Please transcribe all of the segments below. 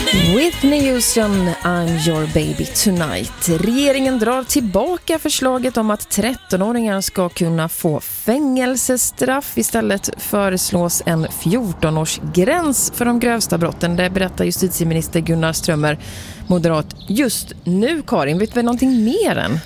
Whitney Houston, I'm your baby tonight. Regeringen drar tillbaka förslaget om att 13-åringar ska kunna få fängelsestraff. Istället föreslås en 14-årsgräns för de grövsta brotten. Det berättar justitieminister Gunnar Strömmer, moderat, just nu. Karin, vet vi någonting mer än?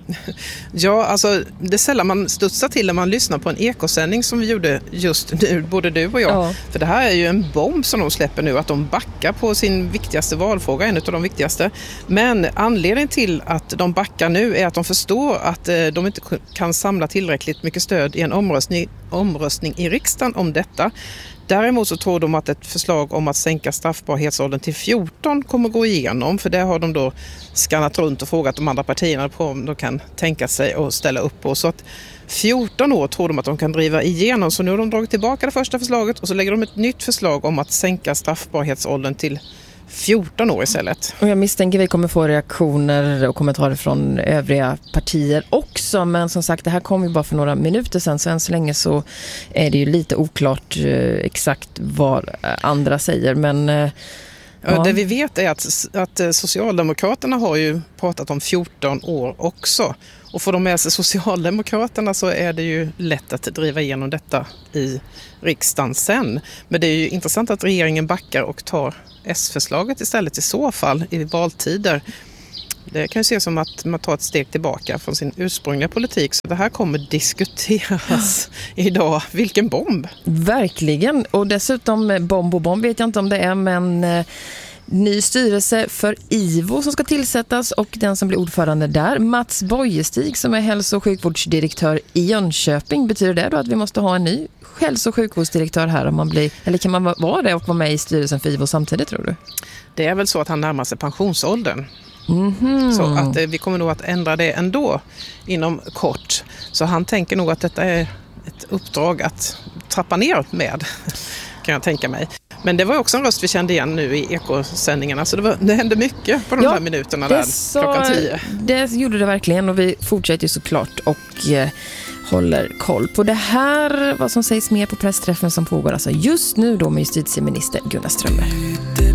Ja, alltså det är sällan man studsar till när man lyssnar på en ekosändning som vi gjorde just nu, både du och jag. Ja. För det här är ju en bomb som de släpper nu, att de backar på sin viktigaste valfråga, en av de viktigaste. Men anledningen till att de backar nu är att de förstår att de inte kan samla tillräckligt mycket stöd i en omröstning i riksdagen om detta. Däremot så tror de att ett förslag om att sänka straffbarhetsåldern till 14 kommer gå igenom. För det har de då skannat runt och frågat de andra partierna på om de kan tänka sig att ställa upp på. Så att 14 år tror de att de kan driva igenom. Så nu har de dragit tillbaka det första förslaget och så lägger de ett nytt förslag om att sänka straffbarhetsåldern till 14 år istället. Och jag misstänker vi kommer få reaktioner och kommentarer från övriga partier också. Men som sagt, det här kom ju bara för några minuter sedan. Så än så länge så är det ju lite oklart exakt vad andra säger. Men ja. Det vi vet är att Socialdemokraterna har ju pratat om 14 år också. Och får de med sig Socialdemokraterna så är det ju lätt att driva igenom detta i riksdagen sen. Men det är ju intressant att regeringen backar och tar S-förslaget istället i så fall i valtider. Det kan ju ses som att man tar ett steg tillbaka från sin ursprungliga politik. Så det här kommer diskuteras idag. Vilken bomb! Verkligen. Och dessutom bomb vet jag inte om det är, men ny styrelse för IVO som ska tillsättas och den som blir ordförande där, Mats Bojestig, som är hälso- och sjukvårdsdirektör i Jönköping. Betyder det då att vi måste ha en ny hälso- och sjukvårdsdirektör här om man blir, eller kan man vara det och vara med i styrelsen för IVO samtidigt, tror du? Det är väl så att han närmar sig pensionsåldern. Så att vi kommer nog att ändra det ändå inom kort. Så han tänker nog att detta är ett uppdrag att trappa ner med, kan jag tänka mig. Men det var också en röst vi kände igen nu i ekosändningarna. Så det hände mycket på de här minuterna där klockan 10. Det gjorde det verkligen, och vi fortsätter ju såklart och håller koll på det här. Vad som sägs mer på pressträffen som pågår alltså just nu då med justitieminister Gunnar Strömmer.